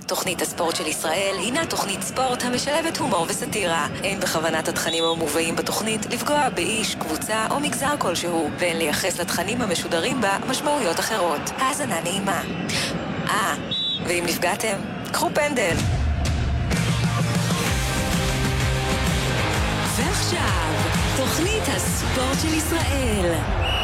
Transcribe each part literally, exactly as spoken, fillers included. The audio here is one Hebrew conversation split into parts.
תוכנית הספורט של ישראל הינה תוכנית ספורט המשלבת הומור וסטירה. אין בכוונת התכנים המובאים בתוכנית לפגוע באיש, קבוצה או מגזר כלשהו, ואין לייחס לתכנים המשודרים בה משמעויות אחרות. האזנה נעימה. אה, ואם נפגעתם, קחו פנדל. ועכשיו, תוכנית הספורט של ישראל.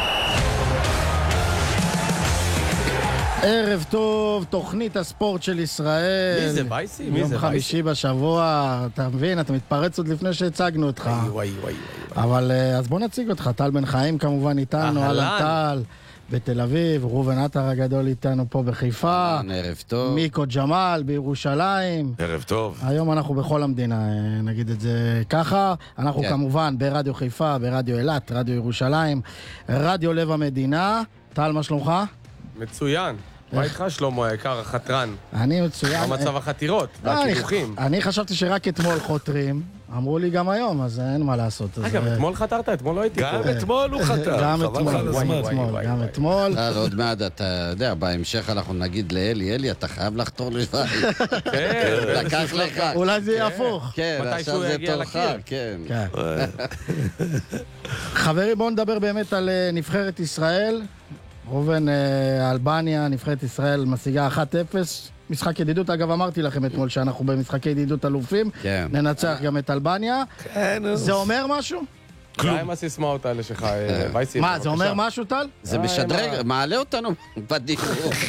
ערב טוב, תוכנית הספורט של ישראל. מי זה בייסי? מי זה יום חמישי בשבוע, אתה מבין, אתה מתפרץ עוד לפני שהצגנו אותך. וואי וואי וואי. אבל אז בוא נציג אותך, טל בן חיים כמובן איתנו, אהלן טל, בתל אביב, רובן עטר הגדול איתנו פה בחיפה. ערב טוב. מיקו ג'מאל בירושלים. ערב טוב. היום אנחנו בכל המדינה, נגיד את זה ככה. אנחנו כן. כמובן ברדיו חיפה, ברדיו אילת, רדיו ירושלים, רדיו לב המדינה. טל, מה שלומך? מצוין. מה איתך שלמה היקר, החתרן? אני מצוין. מה מצב החתירות והקידוחים? אני חשבתי שרק אתמול חותרים, אמרו לי גם היום, אז אין מה לעשות. אגב, אתמול חתרת, אתמול לא הייתי פה. גם אתמול הוא חתר. גם חבל אתמול, לך על הזמן. גם אתמול. עוד מעט, אתה יודע, בהמשך אנחנו נגיד לאלי, אלי, אתה חייב לחתור לבד. כן. לקח לך. אולי זה יהיה הפוך. כן, מתי עכשיו שהוא זה יגיע תורך, לקיר. כן. כן. חברים, בואו נדבר באמת על אה, נבחרת ישראל. רובן, אה, אלבניה, נבחרת ישראל משיגה אחת אפס. משחק ידידות, אגב אמרתי לכם אתמול שאנחנו במשחקי ידידות אלופים. כן. ננצח גם את אלבניה. כן, זה אומר משהו? די עם הסיסמאות האלה שלך, וייסי. מה, זה אומר משהו, טל? זה משדרג, מעלה אותנו בדיוק.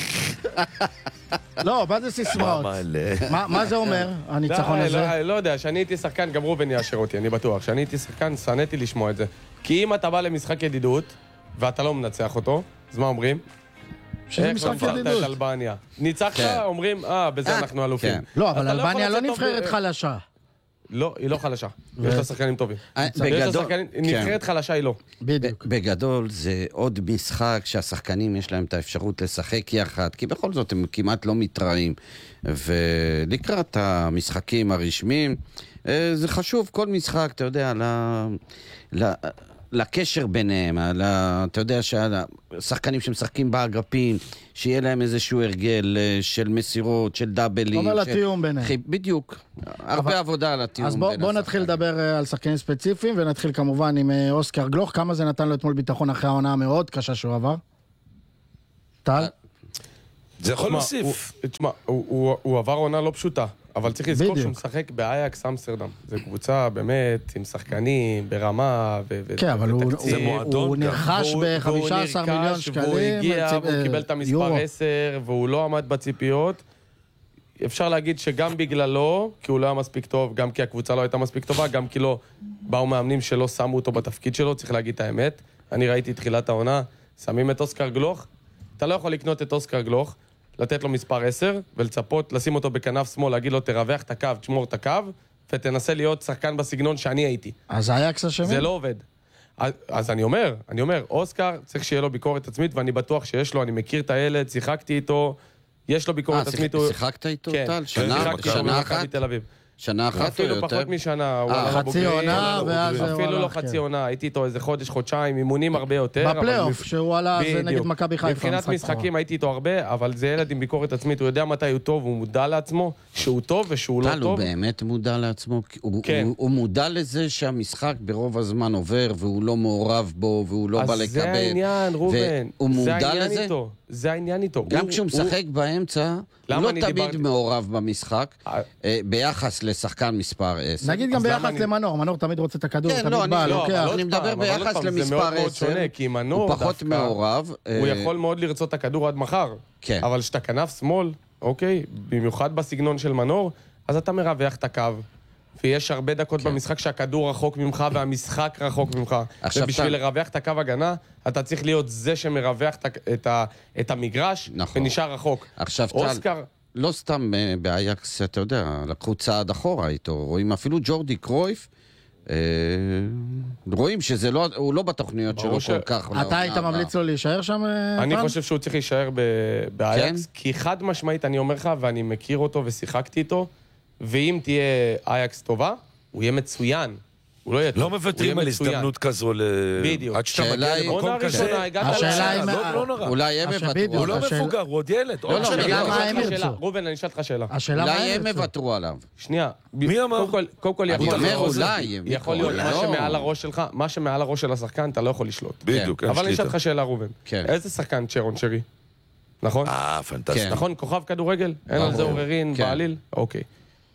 לא, מה זה סיסמאות? מה מה זה אומר, הניצחון די, הזה? לא- לא יודע, שאני הייתי שחקן, גם רובן יאשר אותי, אני בטוח. שאני הייתי שחקן, שנאתי לשמוע את זה. כי אם אתה בא למשחק ידידות, ואתה לא מנצח אותו, אז מה אומרים? שזה איך משחק ניצחת את ידידות. אלבניה? ניצחת, כן. אומרים, אה, בזה אנחנו אלופים. כן. לא, אבל אתה יכול אלבניה לא לצאת טוב נבחרת ב- חלשה. לא, היא לא חלשה. יש לה שחקנים טובים. אה, יש לה בגדול, שחקנים- כן. נבחרת חלשה היא לא. בדיוק. בגדול זה עוד משחק שהשחקנים יש להם את האפשרות לשחק יחד, כי בכל זאת הם כמעט לא מתראים. ולקראת המשחקים הרשמיים, אה, זה חשוב, כל משחק, אתה יודע, ל... ל... לקשר ביניהם, על ה... אתה יודע שהשחקנים שמשחקים באגפים, שיהיה להם איזשהו הרגל אה, של מסירות, של דאבלים. אומר של... לתיאום ביניהם. חי- בדיוק. הרבה אבל- עבודה על התיאום אז בין בוא, השחקנים. בוא נתחיל לדבר אה, על שחקנים ספציפיים, ונתחיל כמובן עם אה, אוסקר גלוך. כמה זה נתן לו אתמול ביטחון אחרי העונה המאוד קשה שהוא עבר? טל? זה יכול תשמע, להוסיף. הוא- תשמע, הוא- הוא הוא עבר עונה לא פשוטה, אבל צריך לזכור בדיוק. שהוא משחק באייקס אמסטרדם. זו קבוצה באמת עם שחקנים ברמה ו- ו- כן, אבל הוא, ותקציב. הוא, מועדון הוא גם. נרכש והוא- ב-חמישה עשר והוא מיליון נרכש, שקלים. והוא הגיע, ציפ- והוא אה, קיבל את המספר יורו. עשר, והוא לא עמד בציפיות. אפשר להגיד שגם בגללו, כי הוא לא היה מספיק טוב, גם כי הקבוצה לא הייתה מספיק טובה, גם כי לא באו מאמנים שלא שמו אותו בתפקיד שלו, צריך להגיד את האמת. אני ראיתי את תחילת העונה, שמים את אוסקר גלוך, אתה לא יכול לקנות את אוסקר גלוך, לתת לו מספר עשר, ולצפות, לשים אותו בכנף שמאל, להגיד לו, תרווח את הקו, תשמור את הקו, ותנסה להיות שחקן בסגנון שאני הייתי. אז אייקס אשמים? זה לא עובד. אז, אז אני אומר, אני אומר, אוסקר צריך שיהיה לו ביקורת עצמית, ואני בטוח שיש לו, אני מכיר את הילד, שיחקתי איתו, יש לו ביקורת אה, עצמית. שיח- הוא- שיחקת איתו, כן, טל? שנה? שיחקתי איתו שנה במכבי אחת? תל אביב. שנה אחת או אפילו יותר? פחות משנה, הוא אה, עלה חצי לבוגרים. עונה, הוא ואז עלה הוא אפילו לא הלך, חצי כן. עונה, הייתי איתו איזה חודש, חודשיים, אימונים הרבה יותר. אבל בפלייאוף, מב- שהוא עלה זה בדיוק. נגד מכבי חיפה. מבחינת משחק משחקים הייתי איתו הרבה, אבל זה ילד עם ביקורת עצמית, הוא יודע מתי הוא טוב, הוא מודע לעצמו, שהוא טוב ושהוא לא טל, הוא טוב. באמת מודע לעצמו? כי הוא, כן. הוא, הוא מודע לזה שהמשחק ברוב הזמן עובר, והוא לא מעורב בו, והוא לא בא לקבל. אז זה העניין, רובן. והוא זה מודע העניין לזה? איתו. זה העניין איתו. גם הוא- כשהוא הוא- משחק באמצע, הוא למה לא אני תמיד דיברתי- מעורב במשחק, אה. אה, ביחס לשחקן מספר עשר. נגיד גם אז למה ביחס אני- למנור, מנור תמיד רוצה את הכדור, כן, תמיד לא, אני- בא, לא, לוקח. אבל עוד אני מדבר פעם, אבל עוד ביחס פעם, זה למספר מאוד מאוד עשר, שונה, כי מנור הוא פחות דווקא- מעורב. הוא אה, יכול מאוד לרצות את הכדור עד מחר. כן. אבל כשאתה כנף שמאל, אוקיי, במיוחד בסגנון של מנור, אז אתה מרווח את הקו. ויש הרבה דקות כן. במשחק שהכדור רחוק ממך והמשחק רחוק ממך. עכשיו ובשביל אתה- לרווח את הקו הגנה, אתה צריך להיות זה שמרווח את, ה- את, ה- את המגרש, נכון. ונשאר רחוק. עכשיו, טל, אוסקר, לא סתם אה, באייקס, אתה יודע, לקחו צעד אחורה איתו, רואים אפילו ג'ורדי קרויף, אה, רואים שזה לא, הוא לא בתוכניות ברור שלו ש- כל כך. אתה היית לעונה ממליץ לו להישאר שם? אה, אני טל? חושב שהוא צריך להישאר ב- באייקס, כן? כי חד משמעית אני אומר לך, ואני מכיר אותו ושיחקתי איתו, ואם תהיה אייקס טובה, הוא יהיה מצוין. הוא לא יהיה טוב. לא מוותרים על הזדמנות כזו, בדיוק. עד שאתה מגיע למקום כזה. השאלה היא... לא נורא. אולי הם יוותרו. הוא לא מבוגר, הוא עוד ילד. לא, השאלה מה הם ירצו. רובן, אני אשאל אותך שאלה. אולי הם יוותרו עליו. שנייה. מי אמר? קודם כל, אני אומר אולי. יכול להיות מה שמעל הראש שלך, מה שמעל הראש של השחקן, אתה לא יכול לשלוט. בדיוק, אין אבל אני אשאל שליטה. אותך שאלה, רובן. איזה שחקן צ'רון שרי? נכון? אה, פנטסטי. נכון? כוכב כדורגל? אין על זה עוררין, בעליל? אוקיי.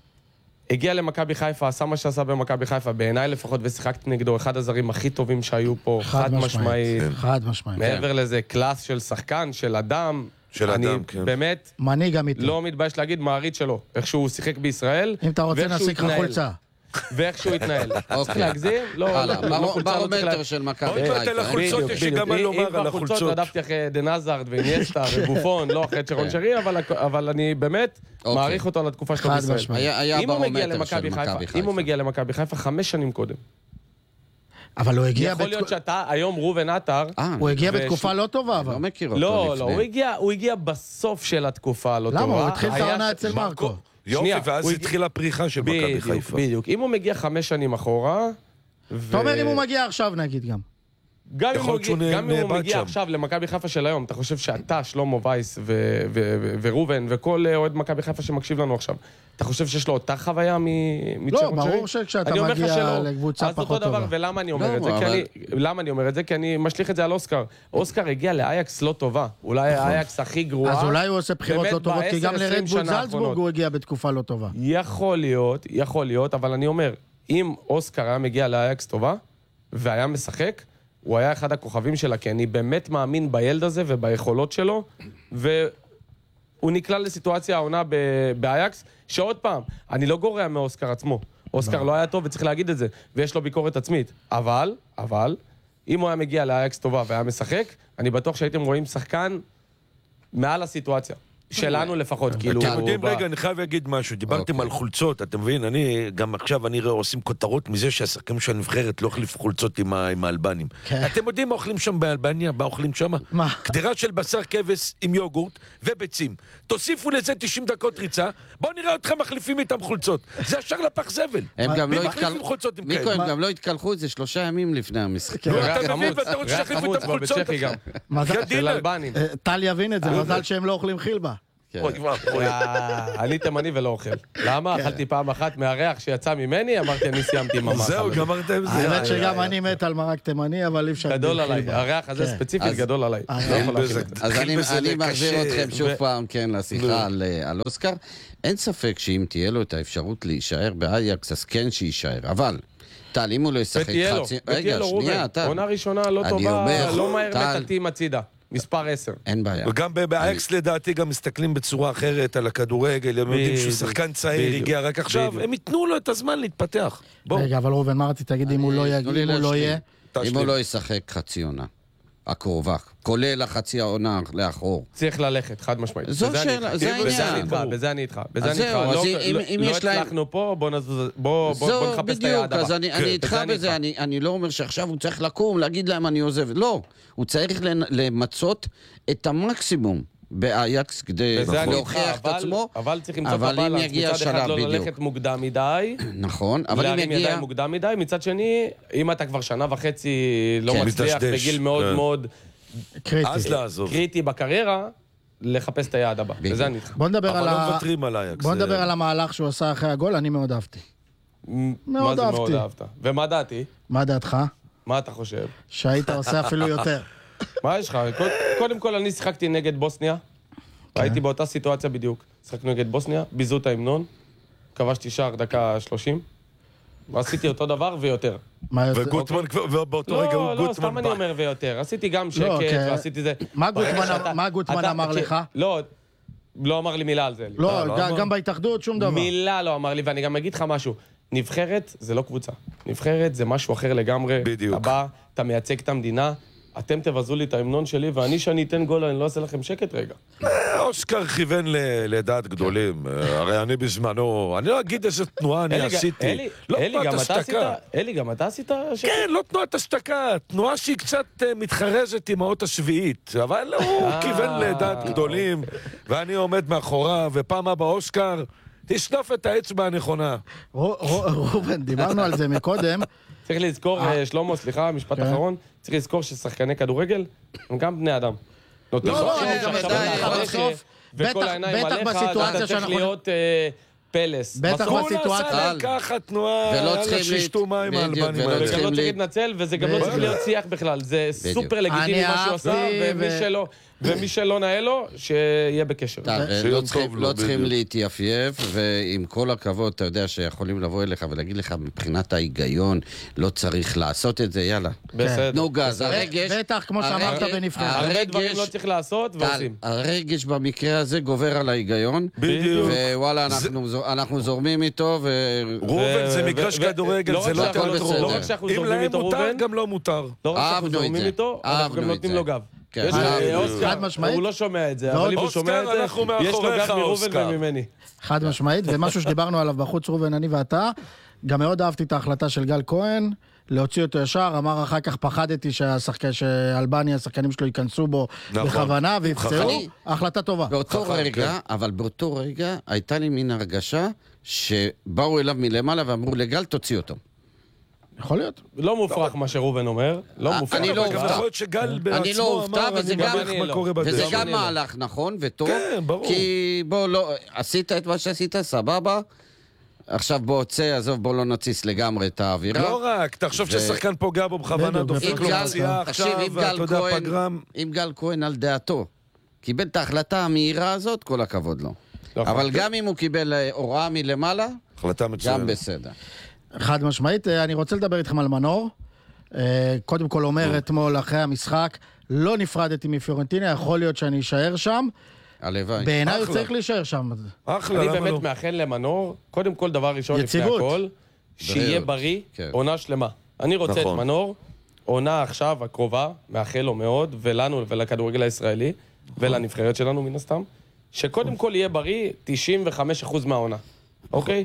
הגיע למכבי חיפה, עשה מה שעשה במכבי חיפה, בעיניי לפחות, ושיחקתי נגדו, אחד הזרים הכי טובים שהיו פה, חד משמעית. חד משמעית. מעבר לזה, קלאס של שחקן, של אדם. של אדם, כן. אני באמת מנהיג אמיתי. לא מתבייש להגיד מעריץ שלו, איך שהוא שיחק בישראל. אם אתה רוצה נסיק לך חולצה. ואיך שהוא התנהל. צריך להגזים? לא, ברומטר של מכבי עוד מעט על החולצות יש לי גם מה לומר על החולצות. רדפתי אחרי דנאזרד ואיניאסטה ובופון, לא אחרי צ'רון שרי, אבל אני באמת מעריך אותו על התקופה שלו בישראל. היה ברומטר של מכבי חיפה. אם הוא מגיע למכבי חיפה חמש שנים קודם. אבל הוא הגיע... יכול להיות שאתה, היום ראובן עטר... הוא הגיע בתקופה לא טובה, אבל... לא מכיר אותו לא, לפני. לא, הוא הגיע בסוף של התקופה הלא טובה. למה? הוא התחיל את העונה אצל מרקו. יופי, ואז התחילה הפריחה של מכבי חיפה. בדיוק, אם הוא מגיע חמש שנים אחורה... אתה אומר אם הוא מגיע עכשיו נגיד גם. גם אם הוא מגיע עכשיו למכבי חיפה של היום, אתה חושב שאתה, שלמה וייס ורובן וכל אוהד מכבי חיפה שמקשיב לנו עכשיו, אתה חושב שיש לו אותה חוויה מצ'רון שרי? לא, ברור שכשאתה מגיע לקבוצה פחות טובה. ולמה אני אומר את זה? למה אני אומר את זה? כי אני משליך את זה על אוסקר. אוסקר הגיע לאייקס לא טובה. אולי האייקס הכי גרועה. אז אולי הוא עושה בחירות לא טובות, כי גם לרדבול זלצבורג הוא הגיע בתקופה לא טובה. יכול להיות, יכול להיות, אבל אני אומר, אם אוסקר היה מגיע לאייקס טובה, והיה משחק, הוא היה אחד הכוכבים שלה, כי אני באמת מאמין בילד הזה וביכולות שלו, והוא נקלע לסיטואציה העונה באייקס, שעוד פעם, אני לא גורע מאוסקר עצמו. אוסקר לא היה טוב וצריך להגיד את זה, ויש לו ביקורת עצמית. אבל, אבל, אם הוא היה מגיע לאייקס טובה והיה משחק, אני בטוח שהייתם רואים שחקן מעל הסיטואציה. שלנו לפחות, כאילו... אתם יודעים, רגע, אני חייב להגיד משהו. דיברתם על חולצות, אתם מבין? אני, גם עכשיו אני רואה, עושים כותרות מזה שהשחקנים של הנבחרת לא החליפו חולצות עם האלבנים. אתם יודעים מה אוכלים שם באלבניה? מה אוכלים שם? מה? קדירה של בשר כבש עם יוגורט וביצים. תוסיפו לזה תשעים דקות ריצה, בואו נראה אתכם מחליפים איתם חולצות. זה ישר לפח זבל. הם גם לא התקלחו, מיקו, הם גם לא התקלחו את זה שלושה ימים לפני המשחק. אתה מבין, ואתה רוצה שיחליפו איתם חולצות? טל יבין את זה, מזל שהם לא אוכלים חילבה. אני תימני ולא אוכל. למה? אכלתי פעם אחת מהריח שיצא ממני, אמרתי אני סיימתי עם המאכל. זהו, גמרתם זה. האמת שגם אני מת על מרק תימני, אבל אי אפשר... גדול עליי, הריח הזה ספציפית גדול עליי. אז אני מחזיר אתכם שוב פעם, כן, לשיחה על אוסקר. אין ספק שאם תהיה לו את האפשרות להישאר באייקס, אז כן שיישאר. אבל, טל, אם הוא לא ישחק חצי... רגע, שנייה, טל. עונה ראשונה לא טובה, לא מהר מטלטים הצידה. מספר עשר. אין בעיה. וגם באייקס לדעתי גם מסתכלים בצורה אחרת על הכדורגל, הם יודעים שהוא שחקן צעיר, הגיע רק עכשיו, הם ייתנו לו את הזמן להתפתח. רגע, אבל ראובן, מה רציתי להגיד אם הוא לא יהיה? אם הוא לא ישחק חצי עונה. הקרובה, כולל החצי העונה לאחור. צריך ללכת, חד משמעית. זו שאלה, זה העניין. בזה אני איתך, בזה אני זהו, אז אם איתך. יש להם... לא הצלחנו פה, בוא נחפש את היעד הבא. אז אני איתך בזה, אני לא אומר שעכשיו הוא צריך לקום, להגיד להם אני עוזב. לא, הוא צריך למצות את המקסימום באייקס כדי להוכיח את עצמו. אבל צריך למצוא את הבלנס, מצד אחד לא ללכת מוקדם מדי. נכון, אבל אם להרים יגיע... ידיים מוקדם מדי, מצד שני, אם אתה כבר שנה וחצי לא מצליח בגיל מאוד מאוד קריטי בקריירה, לחפש את היעד הבא. וזה אני איתך. בוא נדבר אבל לא מוותרים על אייקס. בוא נדבר על המהלך שהוא עשה אחרי הגול, אני מאוד אהבתי. מאוד אהבתי. מאוד אהבת. ומה דעתי? מה דעתך? מה אתה חושב? שהיית עושה אפילו יותר. מה יש לך? קודם כל אני שיחקתי נגד בוסניה. הייתי באותה סיטואציה בדיוק. שיחקנו נגד בוסניה, ביזו את ההמנון, כבשתי שער דקה שלושים, ועשיתי אותו דבר ויותר. וגוטמן, ובאותו רגע הוא גוטמן. לא, לא, סתם אני אומר ויותר. עשיתי גם שקט, ועשיתי זה... מה גוטמן אמר לך? לא, לא אמר לי מילה על זה. לא, גם בהתאחדות שום דבר. מילה לא אמר לי, ואני גם אגיד לך משהו. נבחרת זה לא קבוצה. נבחרת זה משהו אחר לגמרי. בדיוק. אתה בא, אתה מייצג את המדינה, אתם תבזו לי את ההמנון שלי, ואני שאני אתן גול, אני לא אעשה לכם שקט רגע. אוסקר כיוון לדעת גדולים. הרי אני בזמנו, אני לא אגיד איזה תנועה אני עשיתי. לא תנועת השתקה. אלי, גם אתה עשית שקט? כן, לא תנועת השתקה. תנועה שהיא קצת מתחרזת עם האות השביעית. אבל הוא כיוון לדעת גדולים, ואני עומד מאחוריו, ופעם הבא אוסקר, תשלוף את האצבע הנכונה. ראובן, דיברנו על זה מקודם. צריך לזכור, שלמה, סליחה, משפט אחרון, צריך לזכור ששחקני כדורגל הם גם בני אדם. לא, לא, וכל העיניים עליך, אתה צריך להיות פלס. בטח בסיטואציה. בואו נעשה להם ככה תנועה, יאללה שישתו מים האלבנים. וגם לא צריך להתנצל, וזה גם לא צריך להיות שיח בכלל. זה סופר לגיטימי מה שהוא עשה, ומי שלא נאה לו, שיהיה בקשר. לא צריכים להתייפייף, ועם כל הכבוד, אתה יודע שיכולים לבוא אליך ולהגיד לך, מבחינת ההיגיון, לא צריך לעשות את זה, יאללה. בסדר. נו גז, הרגש... בטח, כמו שאמרת בנבחרת. הרבה דברים לא צריך לעשות, ועושים. הרגש במקרה הזה גובר על ההיגיון. בדיוק. ווואלה, אנחנו זורמים איתו, ו... ראובן, זה מגרש כדורגל, זה לא קונטרול. לא רק שאנחנו אם זורמים להם איתו, מותר, ראובן, גם לא מותר. לא רק שאנחנו זורמים איתו, אנחנו גם נותנים לו גב. אוסקר, הוא לא שומע את זה, אבל אם הוא שומע את זה, יש לו גב מראובן וממני. חד משמעית, ומשהו שדיברנו עליו בחוץ, ראובן, אני ואתה, גם מאוד אהבתי את ההחלטה של גל כהן, להוציא אותו ישר, אמר אחר כך פחדתי שאלבניה, השחקנים שלו ייכנסו בו בכוונה ויפצעו, החלטה טובה. באותו רגע, אבל באותו רגע הייתה לי מין הרגשה שבאו אליו מלמעלה ואמרו לגל תוציא אותו. יכול להיות. לא מופרך מה שראובן אומר, לא מופרך. אני לא הופתע. יכול להיות שגל אני לא הופתע, וזה גם לא. מהלך נכון וטוב. כן, ברור. כי בוא, לא, עשית את מה שעשית, סבבה. עכשיו בוא צא, עזוב, בוא לא נציס לגמרי את האווירה. לא רק, תחשוב ששחקן פוגע בו בכוונה, דופק לו פציעה עכשיו, ואתה יודע, פגרם. אם גל כהן על דעתו קיבל את ההחלטה המהירה הזאת, כל הכבוד לו. אבל גם אם הוא קיבל הוראה מלמעלה, גם בסדר. חד משמעית, אני רוצה לדבר איתכם על מנור. קודם כל אומר אתמול אחרי המשחק, לא נפרדתי מפיורנטינה, יכול להיות שאני אשאר שם. הלוואי. בעיניי הוא צריך להישאר שם. אחלה, אני למה באמת לא? מאחל למנור, קודם כל דבר ראשון לפני הכל, שיהיה בריא, עונה שלמה. אני רוצה את מנור, עונה עכשיו הקרובה, מאחל לו מאוד, ולנו ולכדורגל הישראלי, ולנבחרת שלנו מן הסתם, שקודם כל יהיה בריא תשעים וחמישה אחוז מהעונה. אוקיי?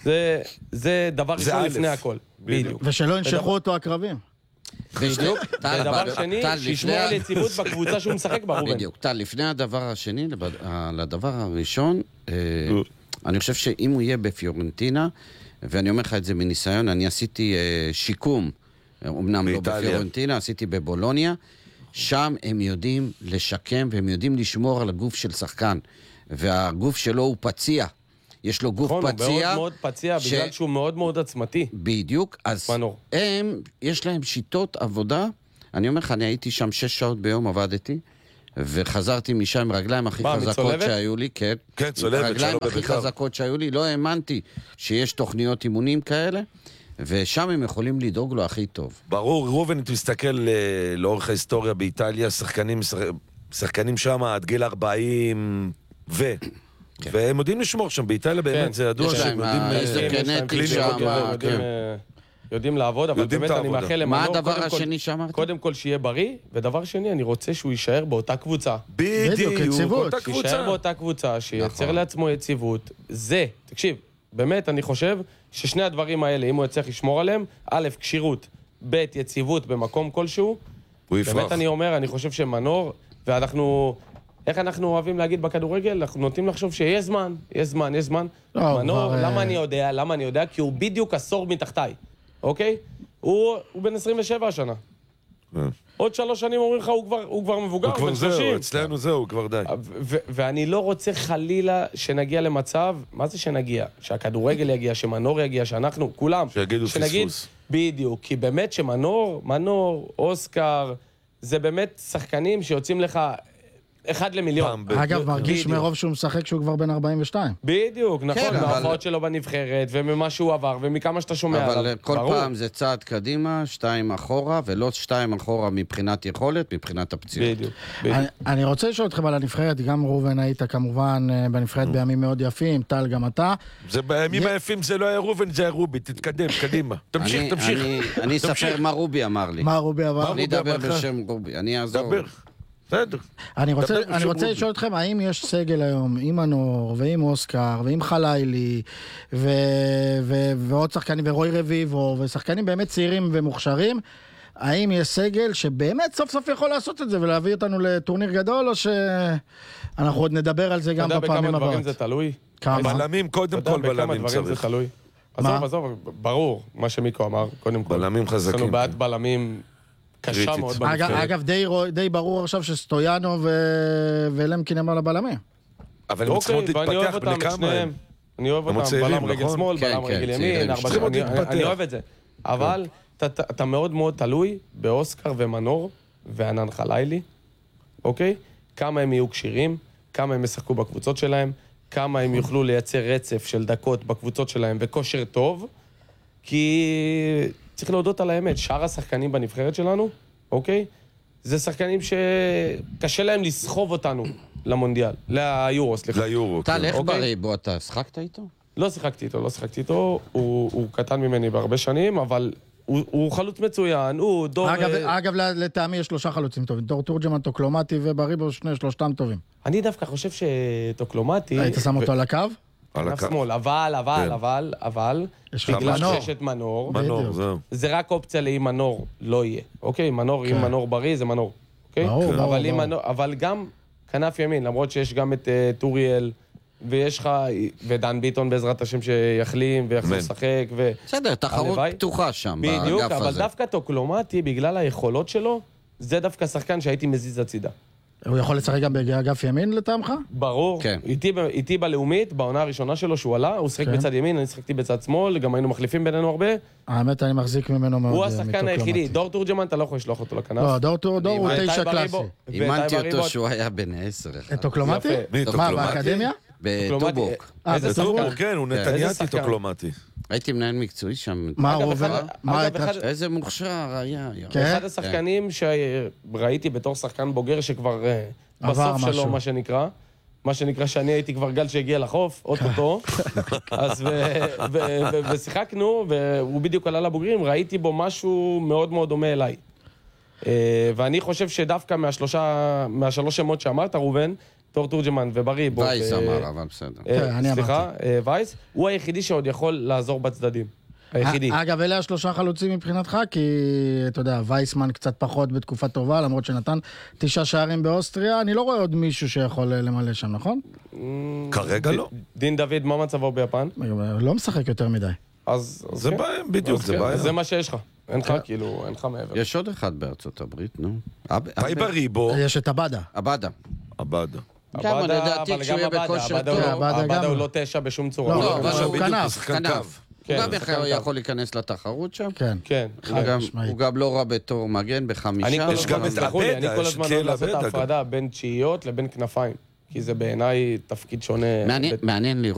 זה דבר ראשון לפני הכל. בדיוק. ושלא ינשכו אותו הקרבים. בדיוק. ודבר שני, שישמור על יציבות בקבוצה שהוא משחק בה, רובן. בדיוק. טל, לפני הדבר השני, לדבר הראשון, אני חושב שאם הוא יהיה בפיורנטינה, ואני אומר לך את זה מניסיון, אני עשיתי שיקום, אמנם לא בפיורנטינה, עשיתי בבולוניה, שם הם יודעים לשקם, והם יודעים לשמור על הגוף של שחקן, והגוף שלו הוא פציע. יש לו גוף נכון, פציע. הוא מאוד מאוד פציע, ש... בגלל שהוא מאוד מאוד עצמתי. בדיוק, אז מנור. הם, יש להם שיטות עבודה. אני אומר לך, אני הייתי שם שש שעות ביום, עבדתי, וחזרתי משם עם רגליים הכי מה, חזקות מצולבת? שהיו לי, כן. כן, צולבת, רגליים הכי בבקר. חזקות שהיו לי, לא האמנתי שיש תוכניות אימונים כאלה, ושם הם יכולים לדאוג לו הכי טוב. ברור, ראובן, אתה מסתכל אה, לאורך ההיסטוריה באיטליה, שחקנים, שחקנים שם עד גיל ארבעים ו... והם יודעים לשמור שם, באיטליה באמת זה ידוע שהם יודעים... יודעים לעבוד, אבל באמת אני מאחל למנור... מה הדבר השני שאמרת? קודם כל שיהיה בריא, ודבר שני, אני רוצה שהוא יישאר באותה קבוצה. בדיוק, יציבות. שיישאר באותה קבוצה, שייצר לעצמו יציבות. זה, תקשיב, באמת אני חושב ששני הדברים האלה, אם הוא יצליח לשמור עליהם, א', קשירות, ב', יציבות במקום כלשהו, באמת אני אומר, אני חושב שמנור, ואנחנו... איך אנחנו אוהבים להגיד בכדורגל? אנחנו נוטים לחשוב שיש זמן, יש זמן, יש זמן. מנור, למה אני יודע? למה אני יודע? כי הוא בדיוק עשור מתחתיי, אוקיי? הוא בן עשרים ושבע השנה. עוד שלוש שנים אומרים לך, הוא כבר מבוגר, הוא כבר זהו, אצלנו זהו, הוא כבר די. ואני לא רוצה חלילה שנגיע למצב, מה זה שנגיע? שהכדורגל יגיע, שמנור יגיע, שאנחנו, כולם. שיגידו פספוס. בדיוק, כי באמת שמנור, מנור, אוסקר, זה באמת שחקנים שיוצאים לך... אחד למיליון. אגב, מרגיש מרוב שהוא משחק שהוא כבר בן ארבעים ושתיים. בדיוק, נכון, מההופעות שלו בנבחרת, וממה שהוא עבר, ומכמה שאתה שומע עליו. אבל כל פעם זה צעד קדימה, שתיים אחורה, ולא שתיים אחורה מבחינת יכולת, מבחינת הפציעות. בדיוק. אני רוצה לשאול אתכם על הנבחרת, גם ראובן היית כמובן בנבחרת בימים מאוד יפים, טל גם אתה. זה בימים היפים זה לא היה ראובן, זה היה רובי, תתקדם, קדימה. תמשיך, תמשיך. אני אספר מה רובי אמר לי. מה רובי אמר? אני אדבר בשם רובי, אני אעזור. אני רוצה, אני רוצה לשאול אתכם, האם יש סגל היום עם מנור ועם אוסקר ועם חלילי ו- ו- ועוד שחקנים ורוי רביבו ושחקנים באמת צעירים ומוכשרים, האם יש סגל שבאמת סוף סוף יכול לעשות את זה ולהביא אותנו לטורניר גדול, או שאנחנו עוד נדבר על זה גם בפעמים הבאות? אתה יודע בכמה דברים זה תלוי? כמה? בלמים, קודם כל בלמים בכמה דברים זה צריך. תלוי. עזוב, עזוב, ברור, מה שמיקו אמר, קודם כל. בלמים חזקים. יש לנו בעיית בלמים קשה קריטית. מאוד אגב, בנבחרת. אגב, די, די ברור עכשיו שסטויאנו ו... ולמקין הם על הבלמים. אבל הם צריכים עוד אוקיי, ואני אוהב להתפתח אותם, בני כמה שניהם. הם. אני אוהב הם אותם, צעירים, בלם רגל נכון? שמאל, כן, בלם כן, רגל צעירים. ימין, ארבע צריכים עוד שנים, אני- להתפתח. אני אוהב את זה. אבל אתה- אתה אתה מאוד מאוד תלוי באוסקר ומנור וענן חלילי, אוקיי? כמה הם יהיו כשירים, כמה הם ישחקו בקבוצות שלהם, כמה הם יוכלו לייצר רצף של דקות בקבוצות שלהם וכושר טוב, כי צריך להודות על האמת, שאר השחקנים בנבחרת שלנו, אוקיי? זה שחקנים שקשה להם לסחוב אותנו למונדיאל, ליורו, סליחה. ליורו. טל, כן. איך אוקיי. בריבו אתה שחקת איתו? לא שיחקתי איתו, לא שיחקתי איתו, הוא, הוא קטן ממני בהרבה שנים, אבל הוא, הוא חלוץ מצוין, הוא דור... אגב, אה, אגב, לטעמי יש שלושה חלוצים טובים. דור תורג'מן, טוקלומטי ובריבו, שני שלושתם טובים. אני דווקא חושב שטוקלומטי... היית שם אותו על הקו? על כנף הקו. שמאל, אבל, אבל, כן. אבל, אבל, יש לך בגלל מנור. שיש את מנור, מנור, בדיוק. זהו. זה רק אופציה לאם מנור לא יהיה, אוקיי? מנור, כן. אם מנור בריא, זה מנור, אוקיי? ברור, ברור, אבל אם ברור. מנור, אבל גם כנף ימין, למרות שיש גם את uh, טוריאל, ויש לך, ודן ביטון בעזרת השם שיחלים, ויחזור אמן. לשחק, ו... בסדר, תחרות הלוואי. פתוחה שם, בדיוק, באגף אבל הזה. דווקא טוקלומטי, בגלל היכולות שלו, זה דווקא שחקן שהייתי מזיז הצידה. הוא יכול לשחק גם באגף ימין לטעמך? ברור. כן. איתי, ב- איתי בלאומית, בעונה הראשונה שלו שהוא עלה, הוא שיחק כן. בצד ימין, אני שיחקתי בצד שמאל, גם היינו מחליפים בינינו הרבה. האמת, אני מחזיק ממנו מאוד. הוא אה, השחקן מטוקלומטי. היחידי. דור תורג'מן, אתה לא יכול לשלוח אותו לכנף. לא, דור דור דור הוא ואיתי תשע בריבו- קלאסי. ואיתי אימנתי בריבו- אותו שהוא היה בן עשר. אחד. טוקלומטי? יפה. מי, מה, טוקלומטי? באקדמיה? טוקלומטי, בטובוק. אה, איזה בטובוק? שחקן. כן, הוא איזה נתניאתי שחקן. טוקלומטי. הייתי מנהל מקצועי שם. מה אגב, הוא אחד- עובר? מה אגב, הייתה... אחד- איזה מוכשר היה. יואו. כן? אחד השחקנים שראיתי בתור שחקן בוגר שכבר אה, עבר בסוף משהו. שלו, מה שנקרא, מה שנקרא שאני הייתי כבר גל שהגיע לחוף, אוטוטו, אז ו- ו- ו- ושיחקנו, והוא בדיוק עלה לבוגרים, ראיתי בו משהו מאוד מאוד דומה אליי. אה, ואני חושב שדווקא מהשלושה, מהשלוש שמות שאמרת, ראובן, דור תורג'מן ובריבו, וייס ו- אמר, אבל בסדר. אה, כן, אני סליחה, אה, וייס, הוא היחידי שעוד יכול לעזור בצדדים. היחידי. אגב, אלה השלושה חלוצים מבחינתך, כי אתה יודע, וייסמן קצת פחות בתקופה טובה, למרות שנתן תשעה שערים באוסטריה, אני לא רואה עוד מישהו שיכול למלא שם, נכון? כרגע לא. דין דוד, מה מצבו ביפן? לא משחק יותר מדי. אז... אז זה כן. בעיה, בדיוק, אז זה כן, בעיה. זה מה שיש לך. אין לך, כאילו, אין לך מעבר. יש עוד אחד בארצות הברית, נו. אב- פאי אב- בריבו, יש את עבדה. עבדה. עבדה. גם אני עבדה, לדעתי אבל כשהוא גם יהיה עבדה, בכושר עבדה הוא טוב. לא- עבדה עבדה גם הוא לא. לא תשע בשום צורה. לא, הוא אבל כנף. הוא בדיוק, כנף, הוא שחקן כנף. קו. כן, הוא גם הוא יכול- שחקן קו. יכול להיכנס לתחרות שם. כן. כן. הוא גם- משמעית. הוא גם לא רע בתור מגן אני בחמישה. כל יש גם הזמן, את תסלחו לי, עבדה, אני כל יש הזמן את אוהב קהל לעשות את עבדה גם. ההפרדה בין תשיעיות לבין כנפיים. כי זה בעיניי תפקיד שונה. מעניין- מעניין לראות.